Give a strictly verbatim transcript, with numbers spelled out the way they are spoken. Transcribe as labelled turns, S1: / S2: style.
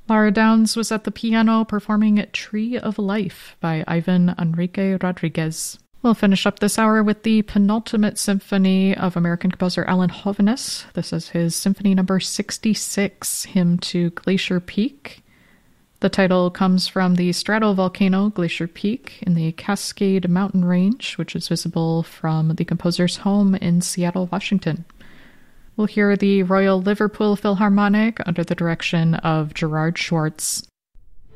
S1: Lara Downs was at the piano performing Tree of Life by Ivan Enrique Rodriguez. We'll finish up this hour with the penultimate symphony of American composer Alan Hovhaness. This is his Symphony Number sixty-six, Hymn to Glacier Peak. The title comes from the stratovolcano Glacier Peak in the Cascade Mountain Range, which is visible from the composer's home in Seattle, Washington. We'll hear the Royal Liverpool Philharmonic under the direction of Gerard Schwartz.